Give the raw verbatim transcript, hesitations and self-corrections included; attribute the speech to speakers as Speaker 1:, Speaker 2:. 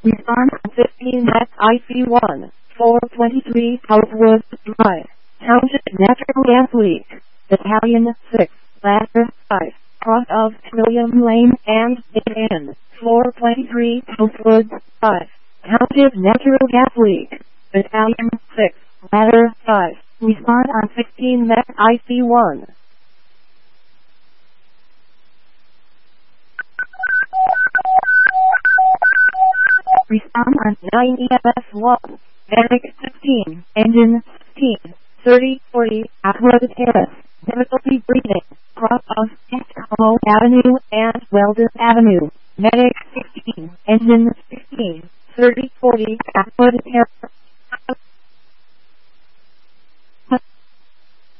Speaker 1: Respond fifteen at I C one, four twenty-three Southwood Drive, Township Natural Gas Leak, Battalion six, Ladder five, cross of William Lane and N, four twenty-three Southwood Drive, Township Natural Gas Leak, Battalion six, Ladder five, respond on sixteen at I C one. Respond on nine E M S one, Medic sixteen, Engine sixteen, thirty forty, Atwood Terrace, difficulty breathing, cross of Echo Avenue and Weldon Avenue, Medic sixteen, Engine sixteen, thirty forty, Atwood Terrace.